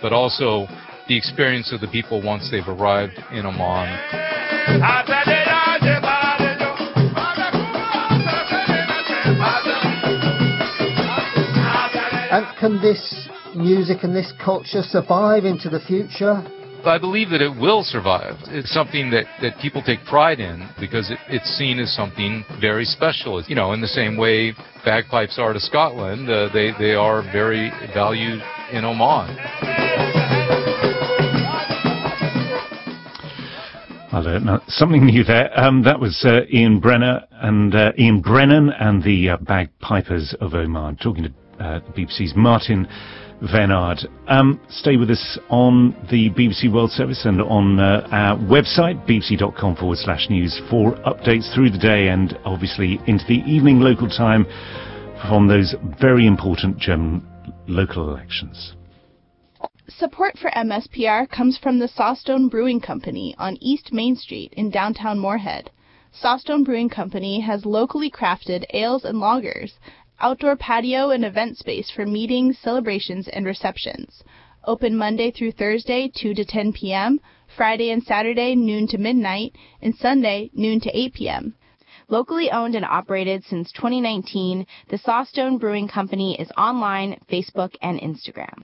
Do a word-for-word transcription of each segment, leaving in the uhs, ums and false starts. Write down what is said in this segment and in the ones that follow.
but also the experience of the people once they've arrived in Oman. And can this music and this culture survive into the future? I believe that it will survive. It's something that, that people take pride in because it, it's seen as something very special. You know, in the same way bagpipes are to Scotland, uh, they, they are very valued in Oman. I learned uh, something new there. Um, that was uh, Ian Brenner and uh, Ian Brennan and the uh, Bagpipers of Oman, talking to uh, the B B C's Martin Venard. Um, stay with us on the B B C World Service and on uh, our website, bbc.com forward slash news, for updates through the day and obviously into the evening local time from those very important German local elections. Support for M S P R comes from the Sawstone Brewing Company on East Main Street in downtown Moorhead. Sawstone Brewing Company has locally crafted ales and lagers, outdoor patio and event space for meetings, celebrations, and receptions. Open Monday through Thursday, two to ten p.m., Friday and Saturday, noon to midnight, and Sunday, noon to eight p.m. Locally owned and operated since twenty nineteen, the Sawstone Brewing Company is online, Facebook, and Instagram.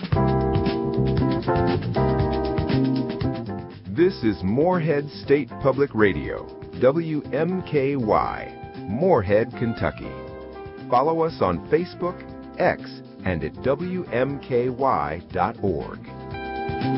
This is Moorhead State Public Radio, W M K Y, Moorhead, Kentucky. Follow us on Facebook, X, and at W M K Y dot org.